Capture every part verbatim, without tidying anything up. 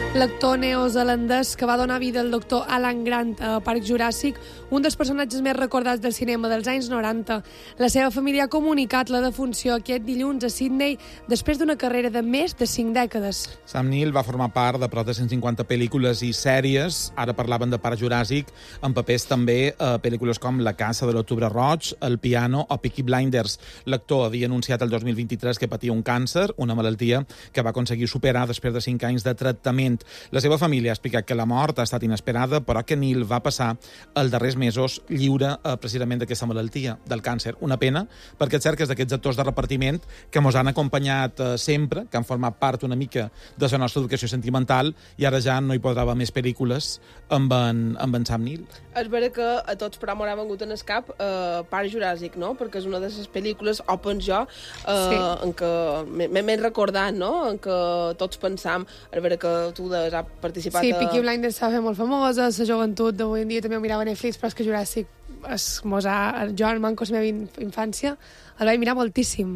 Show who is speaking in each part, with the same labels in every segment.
Speaker 1: L'actor neozelandès que va donar vida al doctor Alan Grant a Parc Juràssic, un dels personatges més recordats del cinema dels anys noranta. La seva família ha comunicat la defunció aquest dilluns a Sydney després d'una carrera de més de cinc dècades.
Speaker 2: Sam Neill va formar part de prop de cent cinquanta pel·lícules i sèries. Ara parlaven de Parc Juràssic, amb papers també a pel·lícules com La caça de l'Octubre Roig, El piano o Peaky Blinders. L'actor havia anunciat el dos mil vint-i-tres que patia un càncer, una malaltia que va aconseguir superar després de cinc anys de tractament. La seva família ha explicat que la mort ha estat inesperada, però que Neill va passar els darrers mesos lliure eh, precisament d'aquesta malaltia, del càncer. Una pena, perquè és cert que és d'aquests actors de repartiment que ens han acompanyat eh, sempre, que han format part una mica de la nostra educació sentimental, i ara ja no hi podrà haver més pel·lícules amb en, amb en Sam Neill.
Speaker 3: És vera que a tots però m'haurà vengut en el cap eh, Parc Juràssic, no? Perquè és una de les pel·lícules, o penso jo, eh, sí. en què m'he recordat, no? En què tots pensam, és vera que tu ha participat...
Speaker 1: Sí,
Speaker 3: a...
Speaker 1: Peaky Blinders s'ha fet molt famosa, la joventut d'avui en dia també ho mirava a Netflix, però és que Juràssic, es, mos ha, jo, en manco la meva infància, el vaig mirar moltíssim.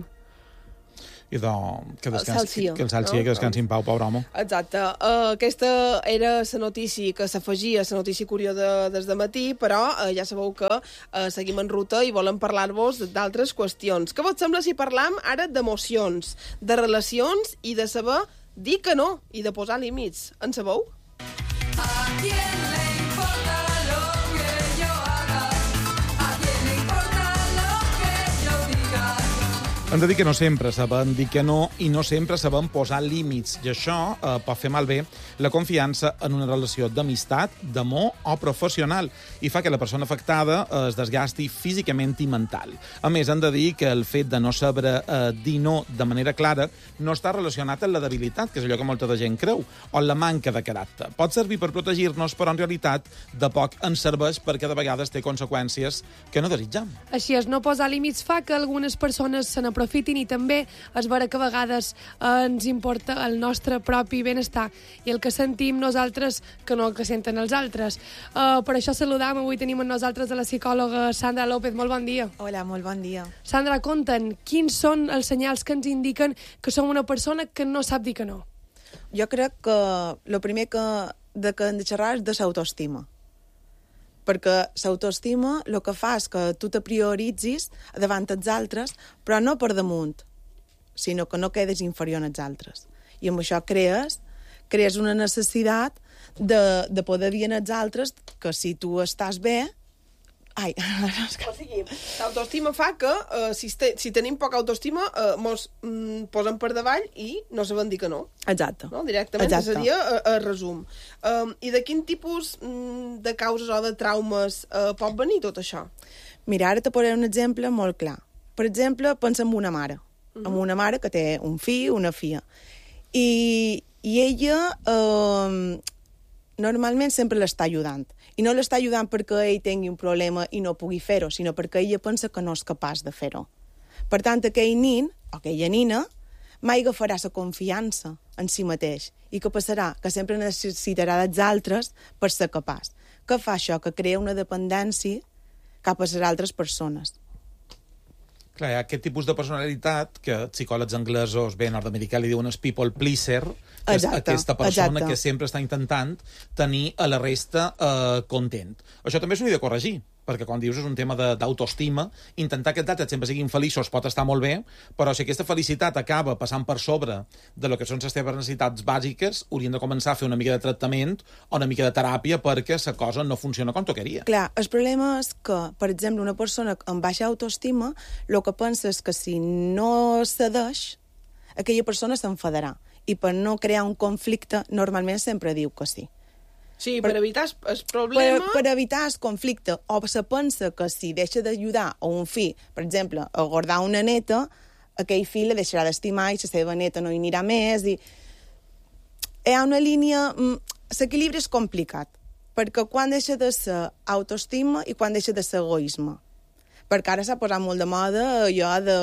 Speaker 2: I de, que, descansi,
Speaker 3: el
Speaker 2: que el salsi, no? Que descansi en pau, pobre home.
Speaker 3: Exacte. Uh, aquesta era la notícia que s'afegia, la notícia curiosa des de matí, però uh, ja sabeu que uh, seguim en ruta i volem parlar-vos d'altres qüestions. Què vos sembla si parlam ara d'emocions, de relacions i de saber dir que no i de posar límits? En sabeu?
Speaker 4: ¿A quién le importa lo que yo haga? ¿A quién le importa lo que yo diga?
Speaker 2: Hem de dir que no sempre sabem dir que no i no sempre sabem posar límits. I això eh, pot fer malbé la confiança en una relació d'amistat, d'amor o professional i fa que la persona afectada eh, es desgasti físicament i mental. A més, hem de dir que el fet de no saber eh, dir no de manera clara no està relacionat amb la debilitat, que és allò que molta de gent creu, o la manca de caràcter. Pot servir per protegir-nos, però en realitat de poc ens serveix perquè de vegades té conseqüències que no desitjam.
Speaker 1: Així és, no posar límits fa que algunes persones se n'aprofitin i també és vera que a vegades eh, ens importa el nostre propi benestar i el que sentim nosaltres que no el que senten els altres. Uh, per això saludam, avui tenim amb nosaltres a la psicòloga Sandra López. Molt bon dia.
Speaker 5: Hola, molt bon dia.
Speaker 1: Sandra, conta'n, quins són els senyals que ens indiquen que som una persona que no sap dir que no?
Speaker 5: Jo crec que el primer que, de que hem de xerrar és de l'autoestima. Perquè l'autoestima el que fa és que tu te prioritzis davant els altres, però no per damunt, sinó que no quedes inferior als altres. I amb això crees, crees una necessitat de, de poder dir als altres que si tu estàs bé... Ai,
Speaker 3: o sigui, l'autoestima fa que uh, si, este, si tenim poca autoestima uh, mos mm, posem per davall i no sabem dir que no.
Speaker 5: Exacte.
Speaker 3: No? Directament,
Speaker 5: Exacte.
Speaker 3: seria el uh, uh, resum. Um, I de quin tipus mm, de causes o de traumes uh, pot venir tot això?
Speaker 5: Mira, ara te posaré un exemple molt clar. Per exemple, pensa en una mare. Uh-huh. En una mare que té un fill, una filla. I, i ella eh, normalment sempre l'està ajudant. I no l'està ajudant perquè ell tingui un problema i no pugui fer-ho, sinó perquè ella pensa que no és capaç de fer-ho. Per tant, aquell nin, o aquella nina, mai agafarà la confiança en si mateix. I què passarà? Que sempre necessitarà dels altres per ser capaç. Què fa això? Que crea una dependència cap a les altres persones.
Speaker 2: Clar, hi ha aquest tipus de personalitat que psicòlegs anglesos, bé, nord-americà li diuen el people pleaser, que és aquesta persona exacte. Que sempre està intentant tenir a la resta eh, content. Això també s'ho ha de corregir, perquè quan dius és un tema d'autoestima, intentar que els altres sempre siguin feliços pot estar molt bé, però si aquesta felicitat acaba passant per sobre de lo que són les teves necessitats bàsiques, haurien de començar a fer una mica de tractament o una mica de teràpia perquè la cosa no funciona com tocaria.
Speaker 5: Clar, el problema és que, per exemple, una persona amb baixa autoestima, el que pensa és que si no cedeix, aquella persona s'enfadarà. I per no crear un conflicte, normalment sempre diu que sí.
Speaker 3: Sí, per, per evitar el problema...
Speaker 5: Per, per evitar el conflicte. O se pensa que si deixa d'ajudar a un fill, per exemple, a guardar una neta, aquell fill la deixarà d'estimar i la seva neta no hi anirà més. I... Hi ha una línia... L'equilibri és complicat, perquè quan deixa de ser autoestima i quan deixa de ser egoisme. Perquè ara s'ha posat molt de moda allò de...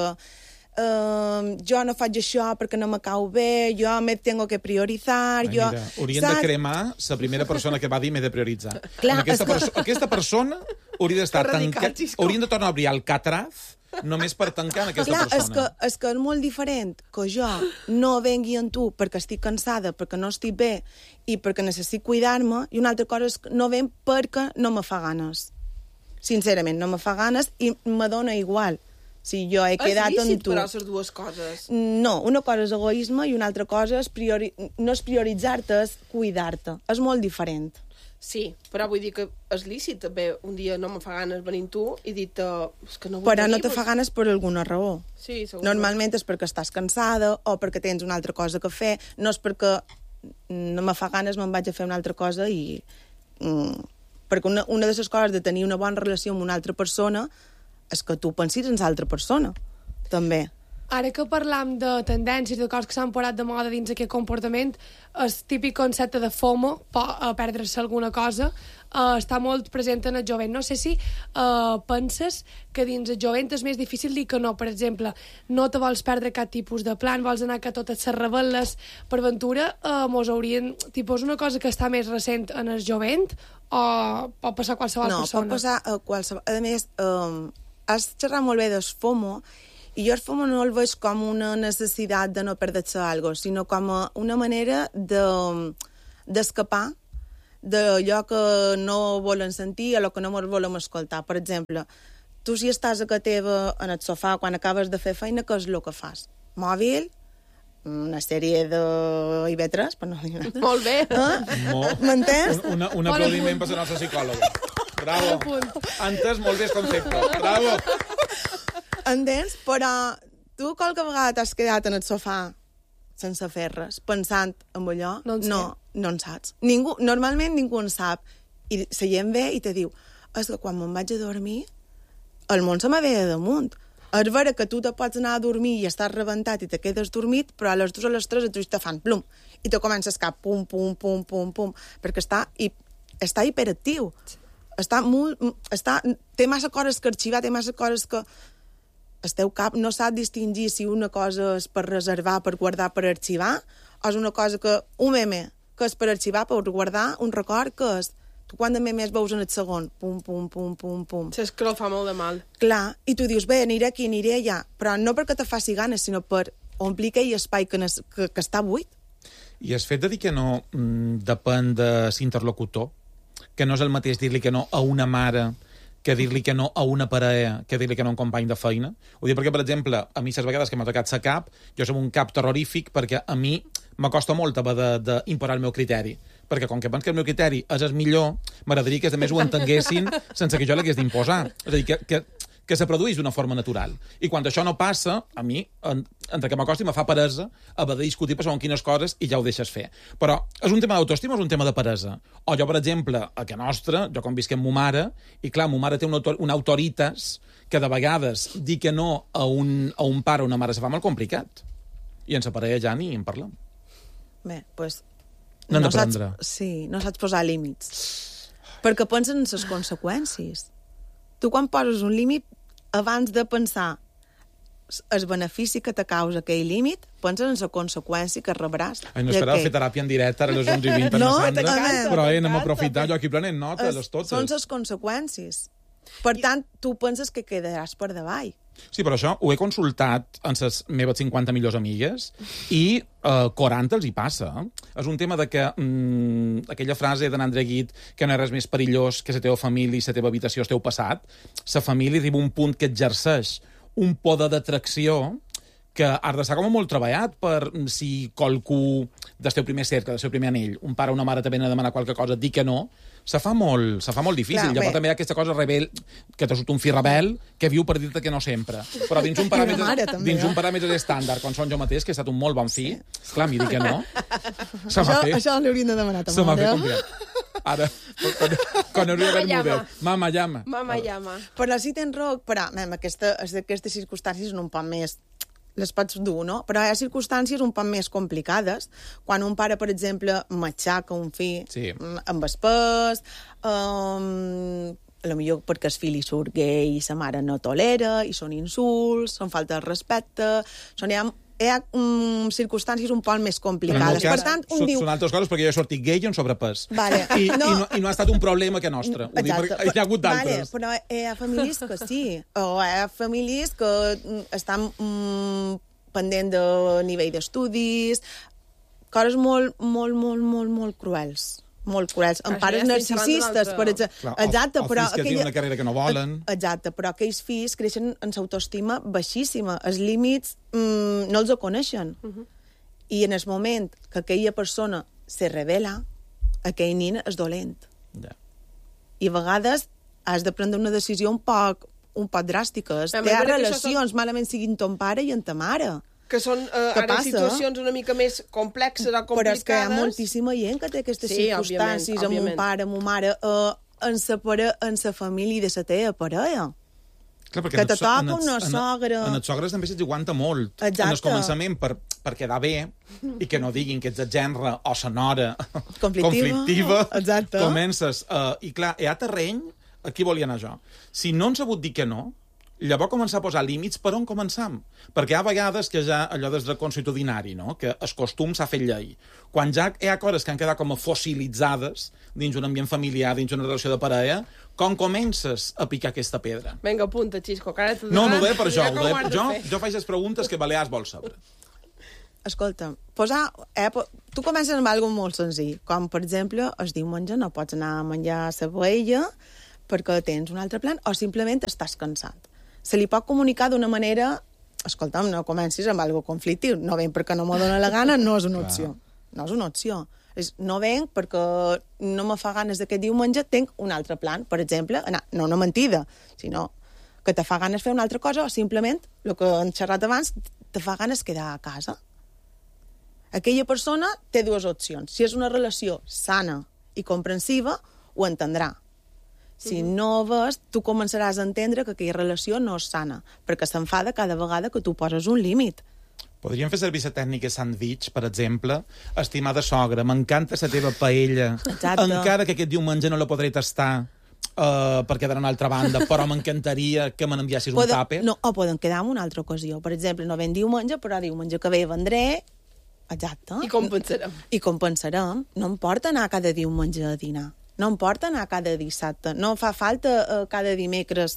Speaker 5: Uh, jo no faig això perquè no me cau bé, jo me tengo que prioritzar.
Speaker 2: Ai,
Speaker 5: jo...
Speaker 2: Mira, haurien saps? de cremar la primera persona que va dir m'he de prioritzar.
Speaker 5: Clar,
Speaker 2: aquesta, perso aquesta persona hauria d'estar tancat, haurien de tornar a obrir el Catraz només per tancar en aquesta
Speaker 5: Clar, és que,
Speaker 2: persona.
Speaker 5: és que és molt diferent que jo no vengui amb tu perquè estic cansada, perquè no estic bé i perquè necessit cuidar-me, i una altra cosa és que no venc perquè no me fa ganes. Sincerament, no me fa ganes i me dona igual. Si jo he quedat
Speaker 3: És lícit,
Speaker 5: amb tu...
Speaker 3: però, les dues coses.
Speaker 5: No, una cosa és egoisme i una altra cosa és priori... no és prioritzar-te, és cuidar-te. És molt diferent.
Speaker 3: Sí, però vull dir que és lícit també un dia no me fa ganes venir tu i dir-te... És que no vull
Speaker 5: Però
Speaker 3: venir,
Speaker 5: no te fa
Speaker 3: doncs-
Speaker 5: ganes per alguna raó.
Speaker 3: Sí, segur.
Speaker 5: Normalment és perquè estàs cansada o perquè tens una altra cosa que fer. No és perquè no me fa ganes, me'n vaig a fer una altra cosa i... Mm, perquè una, una de les coses de tenir una bona relació amb una altra persona és que tu pensis en l'altra persona, també.
Speaker 1: Ara que parlam de tendències, de coses que s'han posat de moda dins aquest comportament, el típic concepte de FOMO, por a perdre-se alguna cosa, uh, està molt present en el jovent. No sé si uh, penses que dins el jovent és més difícil dir que no. Per exemple, no te vols perdre cap tipus de plan, vols anar que totes les rebel·les per ventura, uh, mos haurien... Tipus una cosa que està més recent en el jovent o pot passar a qualsevol
Speaker 5: no,
Speaker 1: persona?
Speaker 5: No, pot passar a qualsevol... A més, um, has xerrat molt bé del FOMO, i jo el FOMO no el veig com una necessitat de no perdre-se alguna cosa, sinó com a una manera de, d'escapar d'allò que no volen sentir o el que no ens volem escoltar. Per exemple, tu si estàs a casa teva en el sofà quan acabes de fer feina, què és el que fas? Mòbil, una sèrie de I V tres, per no dir res.
Speaker 3: Molt bé.
Speaker 5: Eh?
Speaker 2: Molt.
Speaker 5: M'entens?
Speaker 2: Un, una, un
Speaker 1: Bon
Speaker 2: aplaudiment
Speaker 1: apunt.
Speaker 2: per la nostra psicòloga. Bravo.
Speaker 1: Bon
Speaker 2: Antes molt bé el concepte. Bravo.
Speaker 5: Entens? Però tu qualque vegada t'has quedat en el sofà sense fer res, pensant en allò,
Speaker 1: No en sé.
Speaker 5: no, no en saps. Ningú, normalment ningú en sap. I la gent ve i te diu, és que quan me'n vaig a dormir, el món se me ve de damunt. És vera que tu te pots anar a dormir i estàs rebentat i te quedes dormit, però a les dues o a les tres et te fan plum. I te comences cap pum, pum, pum, pum, pum, perquè està, hi, està hiperactiu. Està molt... Està, té massa coses que arxivar, té massa coses que... El teu cap no sap distingir si una cosa és per reservar, per guardar, per arxivar, o és una cosa que... Un meme, que és per arxivar, per guardar, un record, que és... Tu quan de memes veus en el segon? Pum, pum, pum, pum, pum.
Speaker 3: Sí, és que el fa molt de mal.
Speaker 5: Clar, i tu dius, bé, aniré aquí, aniré allà, però no perquè te faci ganes, sinó per omplir aquell espai que, nes, que, que està buit.
Speaker 2: I el fet de dir que no mm, depèn de l'interlocutor, que no és el mateix dir-li que no a una mare que dir-li que no a una parella, que dir-li que no a un company de feina. Ho dic perquè, per exemple, a mi, les vegades que m'ha tocat sa cap, jo som un cap terrorífic perquè a mi m'acosta molt haver d'imposar el meu criteri. Perquè com que penso que el meu criteri és el millor, m'agradaria que els altres ho entenguessin sense que jo l'hagués d'imposar. És a dir, que, que, que se produís d'una forma natural. I quan això no passa, a mi, en, entre que m'acosti, me fa peresa haver de discutir per segons quines coses i ja ho deixes fer. Però és un tema d'autoestima o és un tema de peresa? O jo, per exemple, a que nostra, jo com visc amb mo mare, i clar, mo mare té un, autor, un autoritas que de vegades dir que no a un, a un pare o una mare se fa molt complicat. I en sa parella ja ni en parlem.
Speaker 5: Bé, doncs... Pues,
Speaker 2: No hem
Speaker 5: no
Speaker 2: d'aprendre.
Speaker 5: saps, sí, no saps posar límits. Perquè pensen en les conseqüències. Tu quan poses un límit, abans de pensar el benefici que te causa aquell límit, penses en la conseqüència que rebràs.
Speaker 2: Ai, no esperava
Speaker 5: d'aquell.
Speaker 2: fer teràpia en directe ara a les onze i vint,
Speaker 5: No,
Speaker 2: Sandra,
Speaker 5: t'encanta,
Speaker 2: però eh, anem a
Speaker 3: t'encanta.
Speaker 2: aprofitar, jo aquí prenent notes,
Speaker 5: Es-
Speaker 2: les totes.
Speaker 5: Són les conseqüències. Per tant, tu penses que quedaràs per davall.
Speaker 2: Sí, però això ho he consultat amb les meves cinquanta millors amigues i eh, quaranta els hi passa. És un tema de que mm, aquella frase d'en André Guit que no hi ha res més perillós que la teva família i la teva habitació, el teu passat, la família arriba a un punt que exerceix un poder d'atracció que has d'estar com molt treballat per si qualcú del teu primer cercle, del seu primer anell, un pare o una mare te venen a demanar qualque cosa, dir que no, se fa molt, se fa molt difícil.
Speaker 5: Clar,
Speaker 2: Llavors
Speaker 5: bé.
Speaker 2: també hi ha aquesta cosa rebel, que te surt un fill rebel, que viu per dir-te que no sempre. Però dins un paràmetre,
Speaker 5: mare, també,
Speaker 2: dins
Speaker 5: eh?
Speaker 2: un paràmetre estàndard, quan són jo mateix, que he estat un molt bon fill, sí. Clar, a mi dir que no, se m'ha
Speaker 5: Això,
Speaker 2: fet,
Speaker 5: això l'hauríem de demanar a ta
Speaker 2: se m'ha fet
Speaker 5: mare.
Speaker 2: complicat. Ara, quan, quan hauria d'haver
Speaker 3: Mama
Speaker 2: model.
Speaker 3: llama.
Speaker 2: Mama llama.
Speaker 3: Mama llama.
Speaker 5: Però sí tens raó, però mem, aquesta, aquestes circumstàncies són un poc més... les pots dur, no? Però hi ha circumstàncies un poc més complicades. Quan un pare, per exemple, matxaca un fill
Speaker 2: Sí.
Speaker 5: mm, amb el pes, um, a lo millor perquè el fill li surt gay i sa mare no tolera, i són insults, són falta de respecte, són, hi ha, hi ha um, circumstàncies un poc més complicades. Per tant, un
Speaker 2: són,
Speaker 5: diu...
Speaker 2: són altres coses, perquè jo he sortit gay i en sobrepès.
Speaker 5: Vale.
Speaker 2: I,
Speaker 5: no.
Speaker 2: i, no, I no ha estat un problema que nostre. Ho dic perquè hi ha hagut d'altres.
Speaker 5: Vale, però hi ha famílies que sí. O hi ha famílies que estan mm, pendent de nivell d'estudis, coses molt, molt, molt, molt, molt cruels. Molt cruels, amb
Speaker 3: Això
Speaker 5: pares
Speaker 3: ja estem
Speaker 5: narcisistes,
Speaker 3: xerrant
Speaker 5: per
Speaker 3: d'un
Speaker 5: exemple.
Speaker 2: Clar,
Speaker 5: Exacte,
Speaker 2: o, o
Speaker 5: però...
Speaker 2: fills que tenen una carrera que no volen.
Speaker 5: Exacte, però aquells fills creixen amb l'autoestima baixíssima. Els límits mm, no els ho coneixen. Uh -huh. I en el moment que aquella persona se revela, aquell nin és dolent.
Speaker 2: Ja.
Speaker 5: I a vegades has de prendre una decisió un poc, un poc dràstica.
Speaker 3: Però
Speaker 5: Hi ha
Speaker 3: m'agrada que això
Speaker 5: relacions,
Speaker 3: són-
Speaker 5: malament siguin ton pare i en ta mare.
Speaker 3: Que són eh,
Speaker 5: Què
Speaker 3: ara
Speaker 5: passa?
Speaker 3: situacions una mica més complexes o complicades.
Speaker 5: Però és que hi ha moltíssima gent que té aquestes
Speaker 3: Sí,
Speaker 5: circumstàncies
Speaker 3: òbviament,
Speaker 5: amb un
Speaker 3: òbviament.
Speaker 5: pare, amb una mare, eh, en sa pare, en sa família de sa teva parella.
Speaker 2: Clar, perquè
Speaker 5: Que
Speaker 2: en
Speaker 5: te
Speaker 2: el so-
Speaker 5: toca
Speaker 2: en el-
Speaker 5: una
Speaker 2: en el-
Speaker 5: sogra.
Speaker 2: En els sogres també se'ls aguanta molt.
Speaker 5: Exacte.
Speaker 2: En el començament, per, per quedar bé, i que no diguin que ets el gènere o la nora
Speaker 5: Conflictiva.
Speaker 2: conflictiva,
Speaker 5: Exacte.
Speaker 2: comences... Uh, I clar, hi ha terreny, aquí volia anar jo. Si no ens ha sabut dir que no, llavors començar a posar límits per on començam. Perquè hi ha vegades que ja allò des de consuetudinari, no? Que el costum s'ha fet llei. Quan ja hi ha coses que han quedat com a fossilitzades dins un ambient familiar, dins una relació de parella, com comences a picar aquesta pedra?
Speaker 3: Vinga, apunta, Xisco, que ara t'ho
Speaker 2: No, no ho
Speaker 3: diran,
Speaker 2: deia per això.
Speaker 3: ja
Speaker 2: Ho
Speaker 3: com ho
Speaker 2: deia,
Speaker 3: has de
Speaker 2: jo,
Speaker 3: fer.
Speaker 2: jo faig les preguntes que Balears vol saber.
Speaker 5: Escolta, posar... Eh, po- tu comences amb alguna molt senzill, com, per exemple, el diumenge no pots anar a menjar a la paella perquè tens un altre plan o simplement estàs cansat. Se li pot comunicar d'una manera... Escolta'm, no comencis amb algo conflictiu. No venc perquè no m'ho dóna la gana, no és una opció. No és una opció. És, no venc perquè no me fa ganes d'aquest diumenge, tenc un altre plan. Per exemple, anar, no una mentida, sinó que te fa ganes fer una altra cosa o simplement, el que hem xerrat abans, te fa ganes quedar a casa. Aquella persona té dues opcions. Si és una relació sana i comprensiva, ho entendrà. Si no ho ves, tu començaràs a entendre que aquella relació no és sana, perquè s'enfada cada vegada que tu poses un límit.
Speaker 2: Podríem fer servir la tècnica sandwich, per exemple. Estimada sogra, m'encanta la teva paella.
Speaker 5: Exacte.
Speaker 2: Encara que aquest diumenge no la podré tastar uh, per quedar a una altra banda, però m'encantaria que me n'enviassis un
Speaker 5: Poden,
Speaker 2: tàper.
Speaker 5: no, o poden quedar en una altra ocasió. Per exemple, no ven diumenge, però diumenge que ve vendré... Exacte.
Speaker 3: I compensarem.
Speaker 5: I compensarem. No em porta anar cada diumenge a dinar. No em porta anar cada dissabte. No fa falta uh, cada dimecres.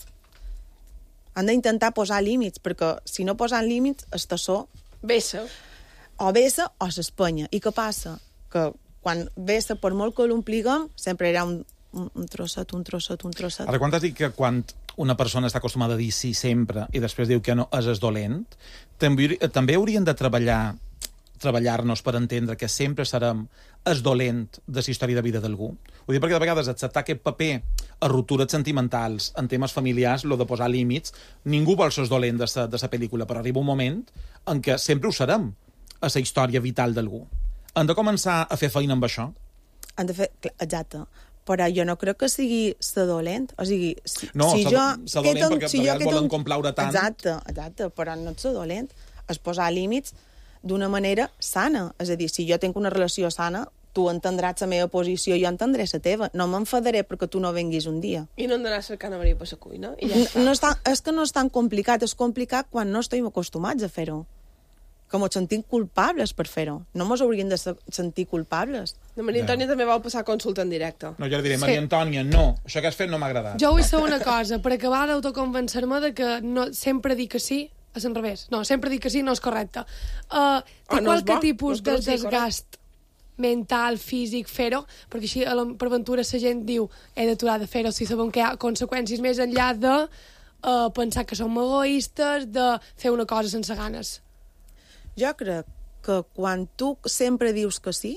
Speaker 5: Han d'intentar posar límits, perquè si no posen límits, el tassó
Speaker 3: Vessa.
Speaker 5: o vessa o s'espanya. I què passa? Que quan vessa, per molt que l'ompliguem, sempre hi ha un, un, un trosset, un trosset, un trosset.
Speaker 2: Ara, quan t'has dit que quan una persona està acostumada a dir sí sempre i després diu que no és es dolent, també, també haurien de treballar treballar-nos per entendre que sempre serem es dolent de la història de vida d'algú. Ho dic perquè de vegades acceptar aquest paper a ruptures sentimentals, en temes familiars, lo de posar límits, ningú vol ser dolent de sa, de sa pel·lícula, però arriba un moment en què sempre ho serem a la història vital d'algú. Hem de començar a fer feina amb això?
Speaker 5: Han de fer... clar, exacte. Però jo no crec que sigui ser dolent. O sigui, si,
Speaker 2: No,
Speaker 5: si
Speaker 2: ser-
Speaker 5: jo...
Speaker 2: ser
Speaker 5: que
Speaker 2: dolent
Speaker 5: ten-
Speaker 2: perquè
Speaker 5: si
Speaker 2: de
Speaker 5: jo
Speaker 2: vegades
Speaker 5: que
Speaker 2: volen
Speaker 5: ten-
Speaker 2: complaure tant.
Speaker 5: Exacte, exacte, però no és ser dolent. És posar límits d'una manera sana. És a dir, si jo tinc una relació sana, tu entendràs la meva posició, jo entendré la teva. No m'enfadaré perquè tu no venguis un dia.
Speaker 3: I no hem d'anar cercant a venir per la cuina. I ja
Speaker 5: No,
Speaker 3: està.
Speaker 5: no és, tan, és que no és tan complicat, és complicat quan no estem acostumats a fer-ho. Que ens sentim culpables per fer-ho. No ens hauríem de se- sentir culpables.
Speaker 3: La Maria Antònia també vol passar consulta en directe.
Speaker 2: No, jo li diré,
Speaker 1: Sí.
Speaker 2: Maria Antònia, no, això que has fet no m'ha agradat.
Speaker 1: Jo vull saber una cosa, per acabar d'autoconvencer-me de que no, sempre dir que sí és al revés. No, sempre dir que sí no és correcte. Uh, té
Speaker 3: Ah, no és
Speaker 1: qualque
Speaker 3: bo?
Speaker 1: tipus
Speaker 3: No
Speaker 1: de
Speaker 3: és que no sigui
Speaker 1: desgast mental, físic, fer-ho, perquè així a la, per ventura la gent diu he d'aturar de fer-ho si sabem que hi ha conseqüències més enllà de uh, pensar que som egoistes, de fer una cosa sense ganes.
Speaker 5: Jo crec que quan tu sempre dius que sí,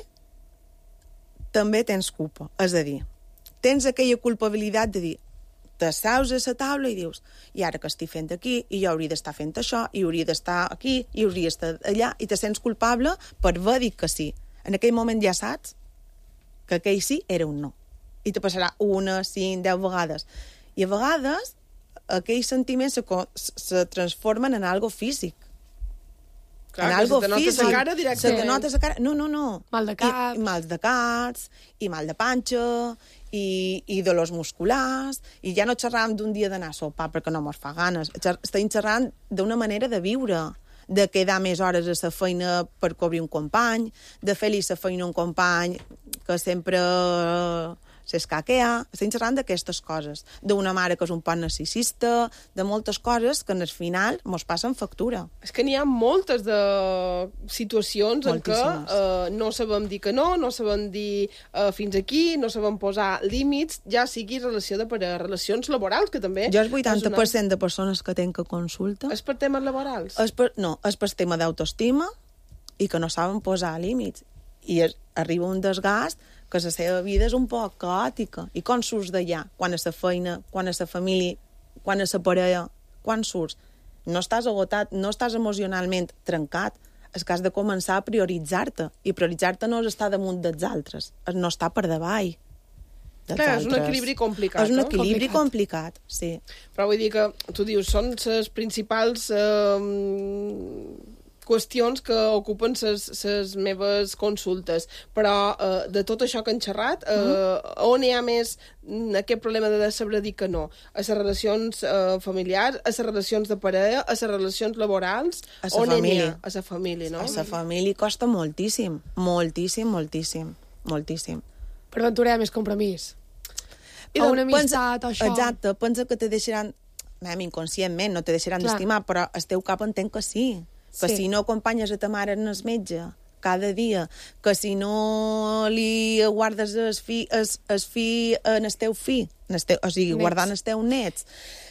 Speaker 5: també tens culpa. És a dir, tens aquella culpabilitat de dir te seus a la taula i dius i ara que estic fent aquí, i jo hauria d'estar fent això, i hauria d'estar aquí, i hauria d'estar allà, i te sents culpable per haver dit que sí. En aquell moment ja saps que aquell sí era un no. I te passarà una, cinc, deu vegades. I a vegades aquells sentiments se, co- se transformen en algo físic.
Speaker 3: Clar,
Speaker 5: en
Speaker 3: que
Speaker 5: algo
Speaker 3: se te nota
Speaker 5: físic.
Speaker 3: la cara
Speaker 5: Se
Speaker 3: directament.
Speaker 5: te nota la cara... No, no, no.
Speaker 1: Mal de cap.
Speaker 5: I, i mal de caps, i mal de panxa, i, i dolors musculars, i ja no xerràvem d'un dia d'anar a sopar perquè no mos fa ganes. Xer- Estem xerrant d'una manera de viure, de quedar més hores a la feina per cobrir un company, de fer-li la feina a un company que sempre s'escaquea. Estem xerrant d'aquestes coses, d'una mare que és un poc narcisista, de moltes coses que al final mos passen factura.
Speaker 3: És que n'hi ha moltes de situacions en què
Speaker 5: Moltíssimes.
Speaker 3: eh, no sabem dir que no, no sabem dir eh, fins aquí, no sabem posar límits, ja sigui relació de parella, relacions laborals, que també...
Speaker 5: Jo el vuitanta per
Speaker 3: és,
Speaker 5: cent de persones que tenc que consulta
Speaker 3: una... és per temes laborals.
Speaker 5: és per, no, és per tema d'autoestima i que no saben posar límits. I es, arriba un desgast que la seva vida és un poc caòtica. I com surts d'allà? Quan a la feina, quan a la família, quan a la parella, quan surts? No estàs agotat, no estàs emocionalment trencat. És que has de començar a prioritzar-te. I prioritzar-te no és estar damunt dels altres, és no estar per davall dels
Speaker 3: Clar,
Speaker 5: altres.
Speaker 3: és un equilibri complicat,
Speaker 5: És un
Speaker 3: no?
Speaker 5: equilibri
Speaker 1: Complicat.
Speaker 5: complicat, sí.
Speaker 3: Però vull dir que, tu dius, són les principals eh, qüestions que ocupen les meves consultes. Però eh, de tot això que han xerrat, eh, mm. on hi ha més mm, aquest problema de saber dir que no? A les relacions eh, familiars, a les relacions de parella, a les relacions laborals?
Speaker 5: A la
Speaker 3: on n'hi
Speaker 5: família.
Speaker 3: ha? A la família, no?
Speaker 5: A la família costa moltíssim, moltíssim, moltíssim, moltíssim.
Speaker 1: Per tant, haurà més compromís.
Speaker 5: I
Speaker 1: O una
Speaker 5: doncs,
Speaker 1: amistat, o això.
Speaker 5: Exacte, pensa que te deixaran, mem, inconscientment, no te deixaran
Speaker 1: Clar.
Speaker 5: d'estimar, però el teu cap entén que sí. Que
Speaker 1: Sí.
Speaker 5: si no acompanyes a ta mare en el metge cada dia, que si no li guardes el fi, el, el fi en el teu fi, en el teu, o sigui,
Speaker 1: Nets.
Speaker 5: guardant els teus nets,